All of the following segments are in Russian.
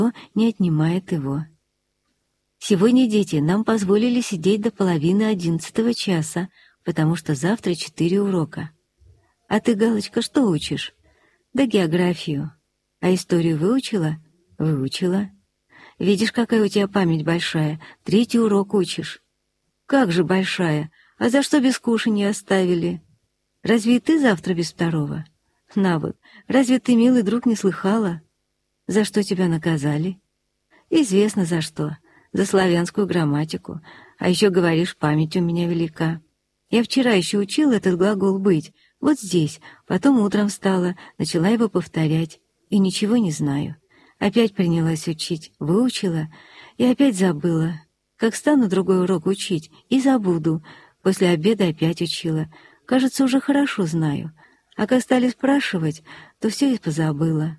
не отнимает его. Сегодня, дети, нам позволили сидеть до половины 11 часа, потому что завтра 4 урока. А ты, Галочка, что учишь? Да географию. А историю выучила? Выучила. Видишь, какая у тебя память большая. 3-й урок учишь. Как же большая? А за что без кушанья оставили? Разве и ты завтра без 2-го? На вот, разве ты, милый друг, не слыхала? За что тебя наказали? Известно за что. За славянскую грамматику. А еще, говоришь, память у меня велика. Я вчера еще учила этот глагол «быть». Вот здесь. Потом утром встала, начала его повторять. И ничего не знаю. Опять принялась учить. Выучила. И опять забыла. Как стану другой урок учить, и забуду. После обеда опять учила. Кажется, уже хорошо знаю. А как стали спрашивать, то все и позабыла.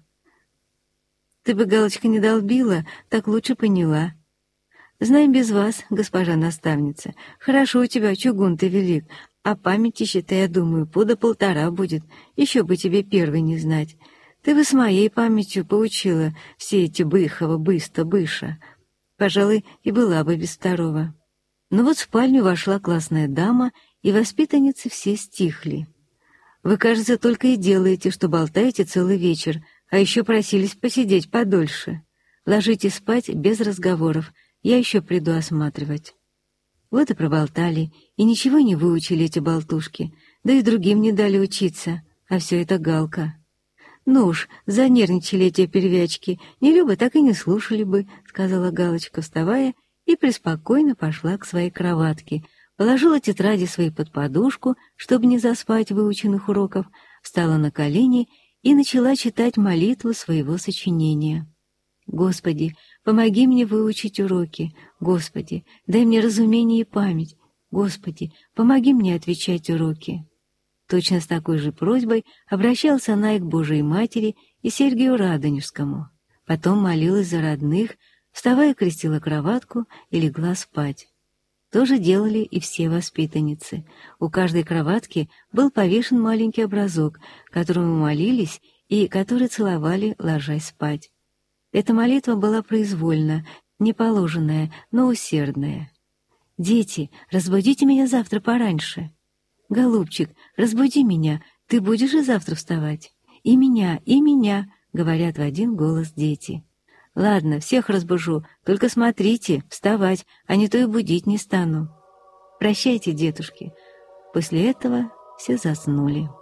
Ты бы, Галочка, не долбила, так лучше поняла. Знаем без вас, госпожа наставница. Хорошо у тебя, чугун ты велик. А памяти, считай, я думаю, пуда 1,5 будет. Еще бы тебе первой не знать. Ты бы с моей памятью поучила все эти Быхова, Быста, Быша. Пожалуй, и была бы без 2-го. Но вот в спальню вошла классная дама, и воспитанницы все стихли. Вы, кажется, только и делаете, что болтаете целый вечер, а еще просились посидеть подольше. Ложитесь спать без разговоров, я еще приду осматривать. Вот и проболтали, и ничего не выучили эти болтушки, да и другим не дали учиться, а все это Галка. Ну уж, занервничали эти первячки, не любо, так и не слушали бы, сказала Галочка, вставая, и преспокойно пошла к своей кроватке, положила тетради свои под подушку, чтобы не заспать выученных уроков, встала на колени и начала читать молитву своего сочинения. «Господи, помоги мне выучить уроки. Господи, дай мне разумение и память. Господи, помоги мне отвечать уроки». Точно с такой же просьбой обращалась она и к Божией Матери, и Сергию Радонежскому. Потом молилась за родных, вставая, крестила кроватку и легла спать. То же делали и все воспитанницы. У каждой кроватки был повешен маленький образок, которому молились и который целовали, ложась спать. Эта молитва была произвольна, неположенная, но усердная. «Дети, разбудите меня завтра пораньше». «Голубчик, разбуди меня, ты будешь и завтра вставать». И меня», — говорят в один голос дети. «Ладно, всех разбужу, только смотрите, вставать, а не то и будить не стану». «Прощайте, детушки». После этого все заснули.